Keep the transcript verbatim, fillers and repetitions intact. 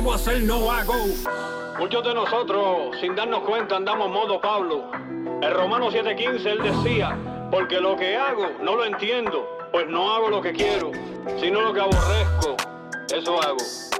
hacer no hago. Muchos de nosotros, sin darnos cuenta, andamos modo Pablo. En Romanos siete quince él decía, porque lo que hago no lo entiendo, pues no hago lo que quiero, sino lo que aborrezco, eso hago.